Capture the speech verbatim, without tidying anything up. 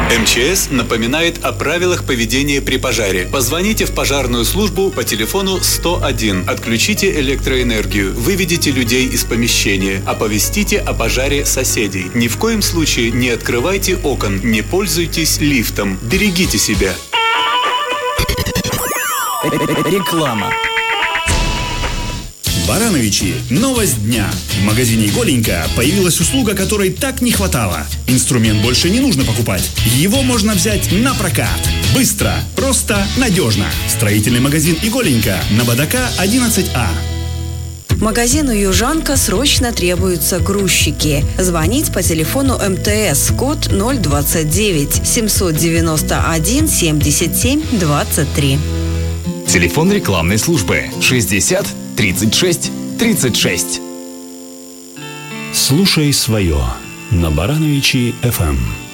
эм че эс напоминает о правилах поведения при пожаре. Позвоните в пожарную службу по телефону сто один. Отключите электроэнергию, выведите людей из помещения, оповестите о пожаре соседей. Ни в коем случае не открывайте окон, не пользуйтесь лифтом. Берегите себя. Реклама. Барановичи. Новость дня. В магазине «Голенько» появилась услуга, которой так не хватало. Инструмент больше не нужно покупать. Его можно взять на прокат. Быстро, просто, надежно. Строительный магазин «Голенько» на Бадака одиннадцать А. Магазину «Южанка» срочно требуются грузчики. Звонить по телефону эм тэ эс, код ноль двадцать девять семьсот девяносто один семьдесят семь двадцать три. Телефон рекламной службы шестьдесят тридцать шесть тридцать шесть. Слушай свое на Барановичи эф эм.